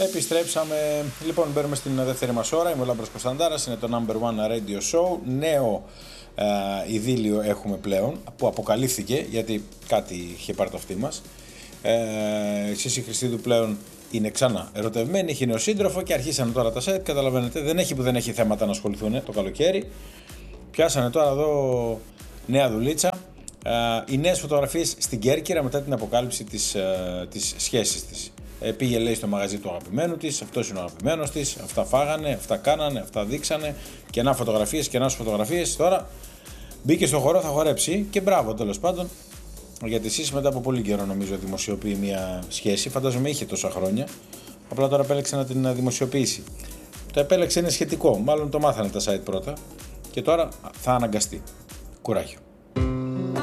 Επιστρέψαμε. Λοιπόν, μπαίνουμε στην δεύτερη μας ώρα. Είμαι ο Λάμπρος Κωνσταντάρας, είναι το number one radio show. Νέο ειδήλιο έχουμε πλέον, που αποκαλύφθηκε γιατί κάτι είχε πάρει το αυτί μας. Η Χριστίδου πλέον είναι ξανά ερωτευμένη, έχει νέο σύντροφο και αρχίσανε τώρα τα σετ. Καταλαβαίνετε, δεν έχει που δεν έχει θέματα να ασχοληθούν το καλοκαίρι. Πιάσανε τώρα εδώ νέα δουλίτσα. Οι νέες φωτογραφίες στην Κέρκυρα μετά την αποκάλυψη της σχέσης της. Πήγε, λέει, στο μαγαζί του αγαπημένου της, αυτός είναι ο αγαπημένος της, αυτά φάγανε, αυτά κάνανε, αυτά δείξανε, κενά φωτογραφίες. Τώρα μπήκε στο χορό, θα χορέψει και μπράβο, τέλος πάντων. Γιατί εσείς μετά από πολύ καιρό, νομίζω, δημοσιοποιεί μια σχέση. Φαντάζομαι είχε τόσα χρόνια. Απλά τώρα επέλεξε να την δημοσιοποιήσει. Το επέλεξε, είναι σχετικό. Μάλλον το μάθανε τα site πρώτα και τώρα θα αναγκαστεί. Κουράγιο.